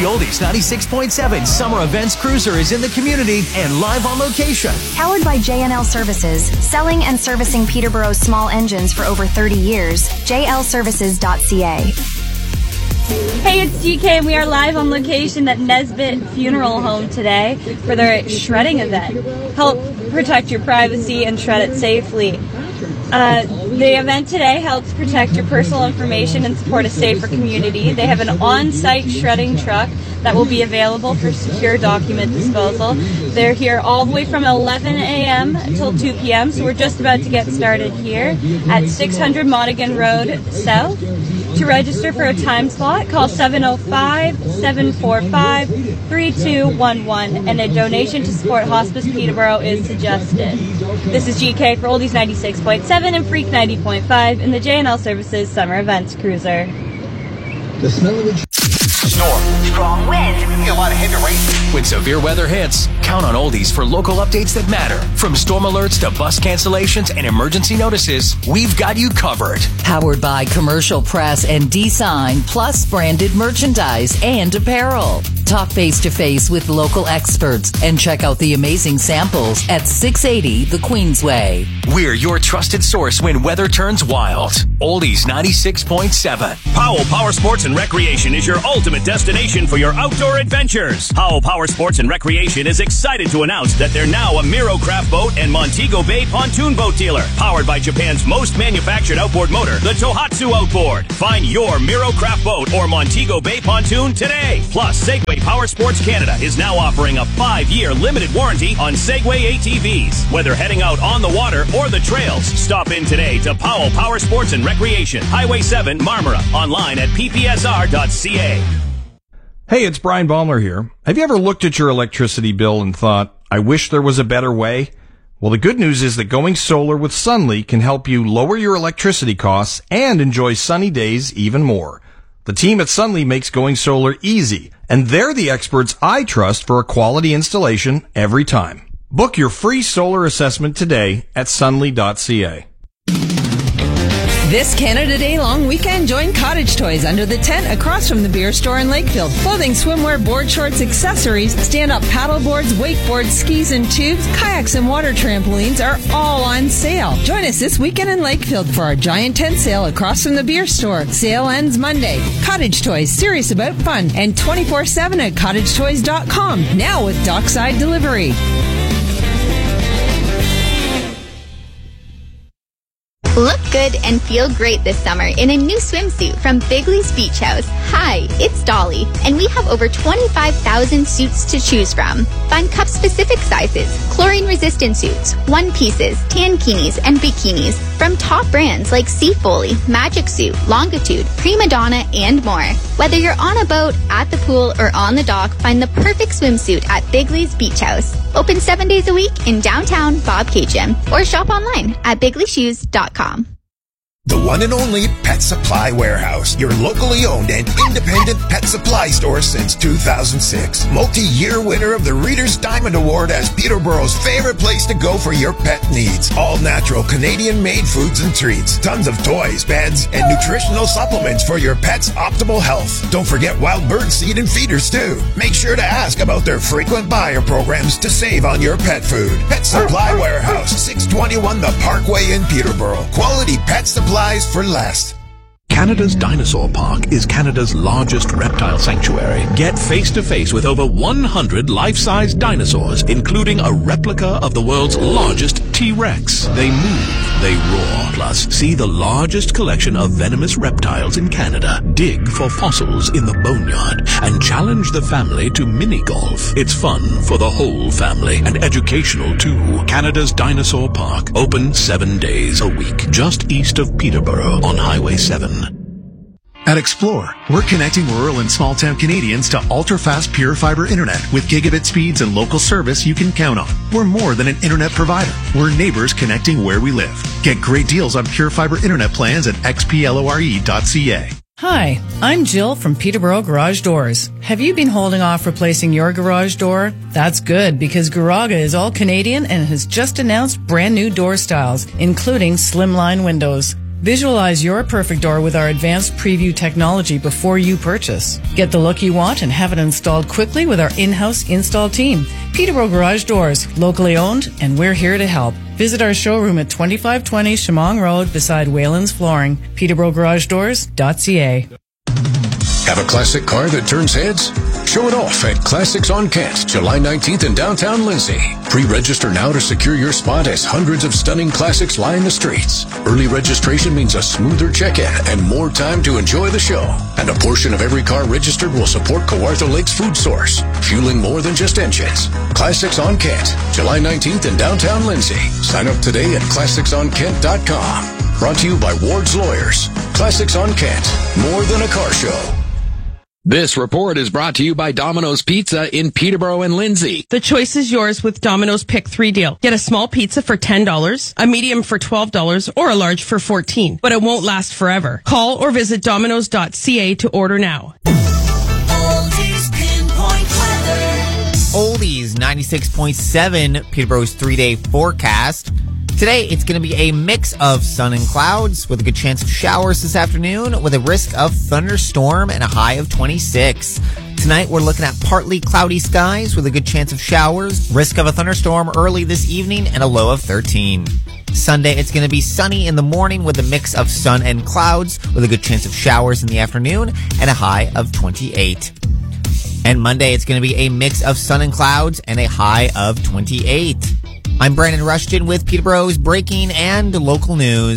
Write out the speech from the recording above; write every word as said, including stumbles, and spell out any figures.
The Oldies ninety-six point seven Summer Events Cruiser is in the community and live on location. Powered by J and L Services, selling and servicing Peterborough's small engines for over thirty years. J L services dot c a. Hey, it's G K, and we are live on location at Nesbitt Funeral Home today for their shredding event. Help protect your privacy and shred it safely. Uh, the event today helps protect your personal information and support a safer community. They have an on-site shredding truck that will be available for secure document disposal. They're here all the way from eleven a.m. until two p.m., so we're just about to get started here at six hundred Monaghan Road South. To register for a time slot, call seven oh five, seven four five, three two one one, and a donation to support Hospice Peterborough is suggested. This is G K for Oldies ninety-six point seven and Freak ninety point five in the J and L Services Summer Events Cruiser. The smell of it. Storm, strong winds, a lot of heavy rain. When severe weather hits, count on Oldies for local updates that matter. From storm alerts to bus cancellations and emergency notices, we've got you covered. Powered by Commercial Press and D-Sign, plus branded merchandise and apparel. Talk face-to-face with local experts and check out the amazing samples at six eighty The Queensway. We're your trusted source when weather turns wild. Oldies ninety-six point seven. Powell Power Sports and Recreation is your ultimate destination for your outdoor adventures. Powell Power Sports and Recreation is excited to announce that they're now a Miro Craft Boat and Montego Bay pontoon boat dealer. Powered by Japan's most manufactured outboard motor, the Tohatsu Outboard. Find your Miro Craft Boat or Montego Bay pontoon today. Plus, Segway Power Sports Canada is now offering a five-year limited warranty on Segway A T Vs. Whether heading out on the water or the trails, stop in today to Powell Power Sports and Recreation, Highway seven, Marmora. Online at p p s r dot c a. Hey, it's Brian Baumler here. Have you ever looked at your electricity bill and thought, I wish there was a better way? Well, the good news is that going solar with Sunly can help you lower your electricity costs and enjoy sunny days even more. The team at Sunly makes going solar easy, and they're the experts I trust for a quality installation every time. Book your free solar assessment today at sunly dot c a. This Canada Day long weekend, join Cottage Toys under the tent across from the beer store in Lakefield. Clothing, swimwear, board shorts, accessories, stand-up paddle boards, wakeboards, skis and tubes, kayaks and water trampolines are all on sale. Join us this weekend in Lakefield for our giant tent sale across from the beer store. Sale ends Monday. Cottage Toys, serious about fun, and twenty-four seven at cottage toys dot com. Now with dockside delivery. Look good and feel great this summer in a new swimsuit from Bigley's Beach House. Hi, it's Dolly, and we have over twenty-five thousand suits to choose from. Find cup-specific sizes, chlorine-resistant suits, one-pieces, tankinis, and bikinis from top brands like Sea Foley, Magic Suit, Longitude, Prima Donna, and more. Whether you're on a boat, at the pool, or on the dock, find the perfect swimsuit at Bigley's Beach House. Open seven days a week in downtown Bob Cajun, or shop online at bigley shoes dot com. The one and only Pet Supply Warehouse, your locally owned and independent pet supply store since two thousand six. Multi-year winner of the Reader's Diamond Award as Peterborough's favorite place to go for your pet needs. All natural Canadian-made foods and treats. Tons of toys, beds, and nutritional supplements for your pet's optimal health. Don't forget wild bird seed and feeders too. Make sure to ask about their frequent buyer programs to save on your pet food. Pet Supply Warehouse, six twenty-one The Parkway in Peterborough. Quality pet supply for less. Canada's Dinosaur Park is Canada's largest reptile sanctuary. Get face-to-face with over one hundred life-size dinosaurs, including a replica of the world's largest T-Rex. They move, they roar, plus see the largest collection of venomous reptiles in Canada. Dig for fossils in the boneyard and challenge the family to mini-golf. It's fun for the whole family and educational too. Canada's Dinosaur Park, open seven days a week, just east of Peterborough on Highway seven. At Explore, we're connecting rural and small-town Canadians to ultra-fast pure fiber internet with gigabit speeds and local service you can count on. We're more than an internet provider. We're neighbors connecting where we live. Get great deals on pure fiber internet plans at x p lore dot c a. Hi, I'm Jill from Peterborough Garage Doors. Have you been holding off replacing your garage door? That's good, because Garaga is all Canadian and has just announced brand new door styles, including slimline windows. Visualize your perfect door with our advanced preview technology before you purchase. Get the look you want and have it installed quickly with our in-house install team. Peterborough Garage Doors, locally owned, and we're here to help. Visit our showroom at twenty-five twenty Chemong Road beside Whalen's Flooring. Peterborough Garage Doors dot C A. Have a classic car that turns heads? Show it off at Classics on Kent, July nineteenth in downtown Lindsay. Pre-register now to secure your spot as hundreds of stunning classics line the streets. Early registration means a smoother check-in and more time to enjoy the show. And a portion of every car registered will support Kawartha Lakes Food Source, fueling more than just engines. Classics on Kent, July nineteenth in downtown Lindsay. Sign up today at classics on kent dot com. Brought to you by Ward's Lawyers. Classics on Kent, more than a car show. This report is brought to you by Domino's Pizza in Peterborough and Lindsay. The choice is yours with Domino's Pick three deal. Get a small pizza for ten dollars, a medium for twelve dollars, or a large for fourteen dollars. But it won't last forever. Call or visit domino's dot c a to order now. Oldies Pinpoint Weather. Oldies ninety-six point seven, Peterborough's three-day forecast. Today, it's going to be a mix of sun and clouds with a good chance of showers this afternoon with a risk of thunderstorm and a high of twenty-six. Tonight, we're looking at partly cloudy skies with a good chance of showers, risk of a thunderstorm early this evening, and a low of thirteen. Sunday, it's going to be sunny in the morning with a mix of sun and clouds with a good chance of showers in the afternoon and a high of twenty-eight. And Monday, it's going to be a mix of sun and clouds and a high of twenty-eight. I'm Brandon Rushton with Peterborough's breaking and local news.